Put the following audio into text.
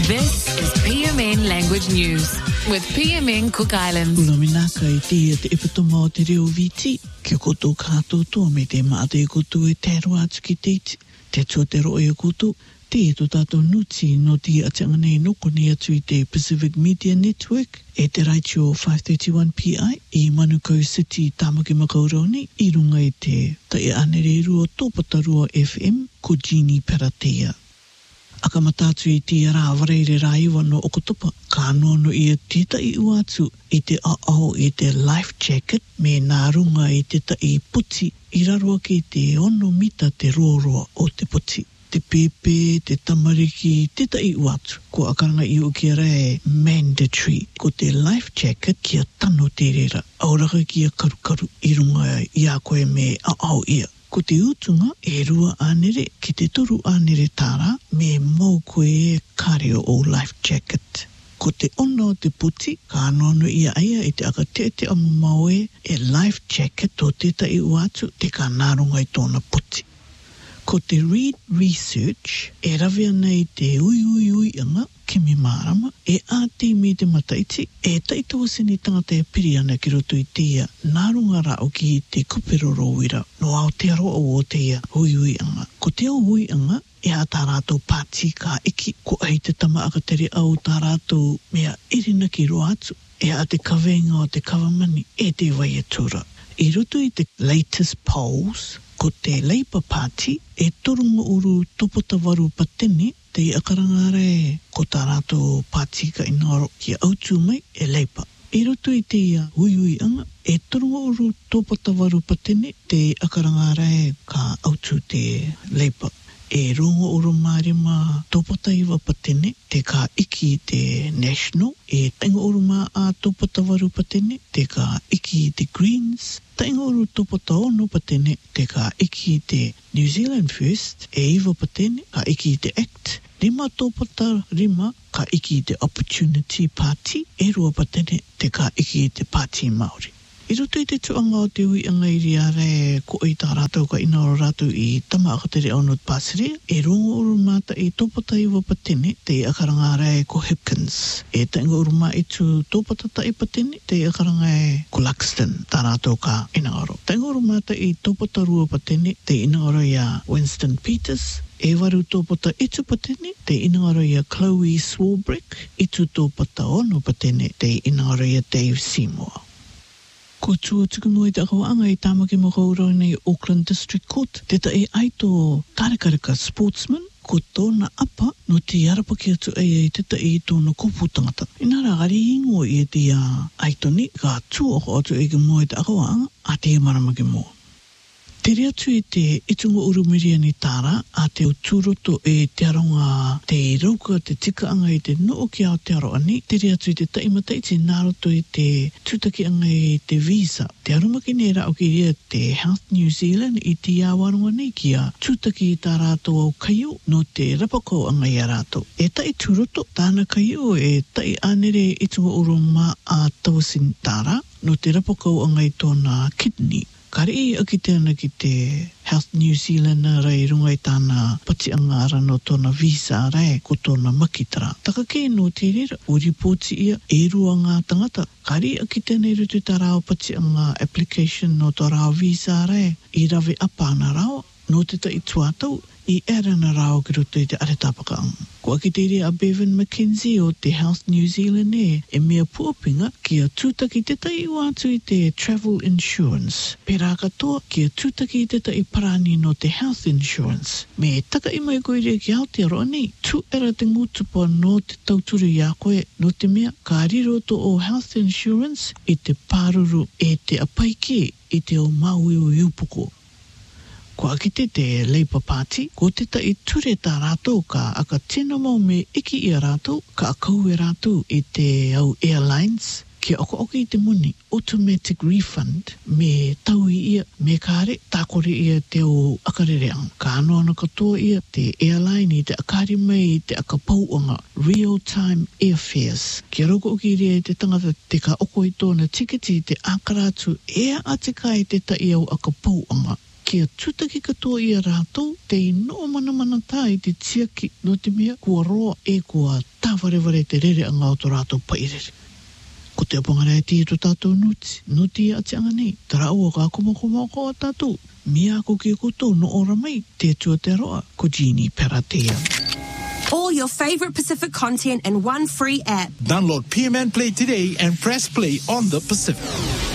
This is PMN Language News with PMN Cook Islands. Ula minaka I te ipatoma o te reo viti, kia koto kātou toa me te maate e koto e tēro atu ki teiti, te atua te roe e koto, te e to tātou nuti no te atanga nei noko ni atu I te Pacific Media Network, e te Raichio 531 PI, I Manukau City, Tamaki Makauroni, I runga I te tae anere rua tōpatarua FM, ko Jeannie Peratea. Aka matatu I te ara avareire raiwa no okotopa, ka nono I tita I uatu I te ao I te life jacket, me nā runga I te tai puti, I rarua ki te ono mita te roroa o te puti. Te pepe, te tamariki, te tai uatu. Ko akaranga I uki re mandatory, ko te life jacket kia tano te rera, auraka kia karukaru I runga I a koe me ao ia. Ko te utunga e rua anere ki te toru anere tāra me mau koe e kareo o life jacket. Ko te ono te puti, ka anono ia aia I te aka te amamoe e life jacket o te tai uatu te ka nārunga I tōna puti. Ko te read research e rawea nei te ui anga kimi marama e āti me te mataiti e taitoa sini tangata e piri ana ki roto I tia nārunga rao ki te kupiroro wira no Aotearoa o tia ui anga. Ko te ui anga e a tā rātou pāti ka iki ko ai te tama aka tere au tā rātou mea irina ki roa atu e a te kawenga o te kawamani e te wai e tura. I roto I te latest polls ko te Labour Party e torunga uru topota waru patene te akarangare ko tā rātou pāti ka inaro ki autu mai e Labour. I roto I te ui anga e torunga uru topota waru patene te akarangare ka autu te Labour. E rongo uru marima topota iwa patene te ka iki te National, e tainga uru maa a topota waru patene te ka iki te Greens, tainga uru topota ono patene te ka iki te New Zealand First, e iwa patene ka iki te ACT, rima topota rima ka iki te Opportunity Party, e rua patene te ka iki te Party Māori. I roto I te tuanga o te ui anga I ria re ko I tā rātou ka ina o rātou I tama akatere au not Pasarea, e rongo uru mata I tōpata iwa patene te akaranga re ko Hipkins, e tainga uru ma I tu tōpata tai patene te akaranga e ko Luxton, tā rātou ka ina oro. Tainga uru mata I tōpata rua patene te ina oro ia Winston Peters, e waru tōpata itu patene te ina oro ia Chloe Swarbrick, itu tōpata ono patene te ina oro ia Dave Seymour. Ko tua tukunui te akawaanga I Tamaki Makaurau nei Auckland District Court, te ta e aito karekareka sportsman, ko tōna apa no te arapa ki atu ai te ta e tōna kopu tangata. Inara gari ingo I te aito ni, ka tuoko atu e ke moe te akawaanga, a te marama ke moa. Te rea tu I te itunga urumiria ni tāra a te uturoto e te aronga te rauka te tika anga I te noo ki Aotearoa ni. Te rea tu I te taimata I te nāroto I te tutaki anga I te visa. Te arumaki nei rao ki rea te Health New Zealand I te awarunga nei ki a tutaki I tā rātou au kaio no te rapako anga I a rātou. E tai turoto tāna kaio e tai anere itunga uruma a tawasin tāra no te rapako anga I tōna kidney. Kari aki tēnā ki te Health New Zealand rei runga I tāna pati anga ara no tōna visa rei ko tōna makitara. Taka ke no te rera o ripoti ia e rua ngā tangata. Kari aki tēnā I rutu tā rao pati anga application no tō rao visa rei I rawe apana rao no te ta I tuatau I erana rao ki rutu I te aretapaka anga. Ko aki te rea a Bevan McKenzie o te Health New Zealand e mea puapinga ki a tūtaki te tai wātu I te travel insurance. Pērā katoa ki a tūtaki te tai parani no te health insurance. Me taka I mai koe rea ki Aotearoa nei, tu era te ngutupa no te tauturu I a koe no te mea ka riroto o health insurance I te pāruru e te apaike I te o maui o iupoko. Ko akite te Labour Party, ko te tai ture tā rātou ka aka tēnā mau me iki I a rātou, ka akau e rātou I te au airlines, ki oko I te muni, automatic refund, me tau I ia, me kāre, tākore ia te o akarereang. Ka anoana katoa ia te airline I te akari mai I te akapauanga, real-time airfares. Ki roko ki rea te tangata te ka oko I tōna tiketi te akaratu, ea atika I te tai au akapauanga. Kia tutaki katoa I a rātou, te ino mana tā I te tiaki no te mea kua roa e kua tāwhareware te rere anga o tō rātou pairere. Ko te apongara e tī tātou nuti a te anga nei, tara ua ka kumoko a tātou, mia ko ki koto no ora mai, te tua te roa, ko Jeannie Peratea. All your favorite Pacific content in one free app. Download PMN Play today and press play on the Pacific.